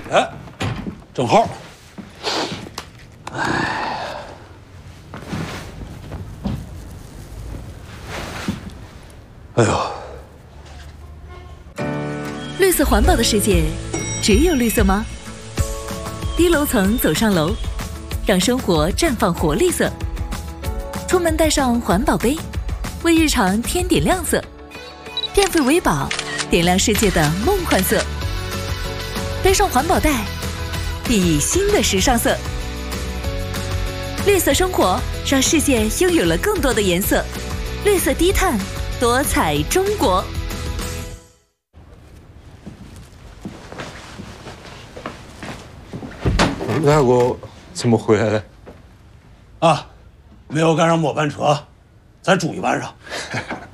哎，正好。哎呦， 绿色环保的世界，只有绿色吗？低楼层走上楼，让生活绽放活力色。出门带上环保杯，为日常添点亮色。变废为宝，点亮世界的梦幻色。背上环保袋，熠熠新的时尚色。绿色生活，让世界拥有了更多的颜色。绿色低碳，多彩中国。 陆大哥怎么回来了？ 啊，没有赶上末班车，再住一晚上。